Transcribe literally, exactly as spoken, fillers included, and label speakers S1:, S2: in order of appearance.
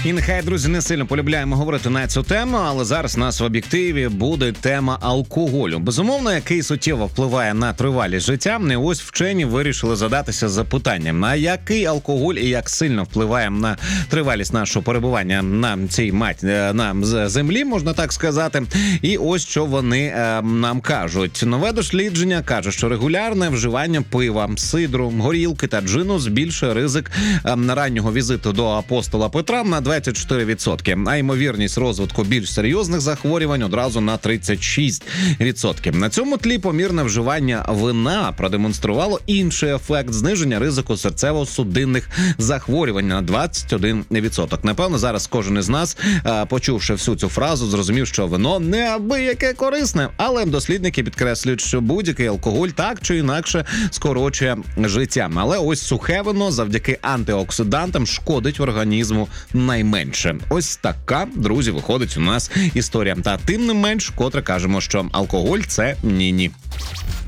S1: І нехай, друзі, не сильно полюбляємо говорити на цю тему, але зараз у нас в об'єктиві буде тема алкоголю. Безумовно, який суттєво впливає на тривалість життя. І ось вчені вирішили задатися запитанням, на який алкоголь і як сильно впливає на тривалість нашого перебування на цій мать, на землі, можна так сказати. І ось що вони е, нам кажуть. Нове дослідження каже, що регулярне вживання пива, сидру, горілки та джину збільшує ризик е, раннього візиту до апостола Петра на двадцять чотири відсотки, а ймовірність розвитку більш серйозних захворювань одразу на тридцять шість відсотків. На цьому тлі помірне вживання вина продемонструвало інший ефект – зниження ризику серцево-судинних захворювань на двадцять один відсоток. Напевно, зараз кожен із нас, почувши всю цю фразу, зрозумів, що вино неабияке корисне, але дослідники підкреслюють, що будь-який алкоголь так чи інакше скорочує життя. Але ось сухе вино завдяки антиоксидантам шкодить організму найменше. Ось така, друзі, виходить у нас історія. Та тим не менш, котре кажемо, що алкоголь – це ні-ні.